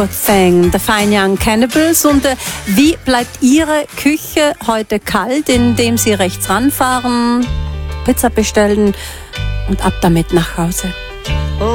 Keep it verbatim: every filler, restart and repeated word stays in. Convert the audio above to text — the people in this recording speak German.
Thing, The Fine Young Cannibals. Und äh, wie bleibt Ihre Küche heute kalt, indem Sie rechts ranfahren, Pizza bestellen und ab damit nach Hause?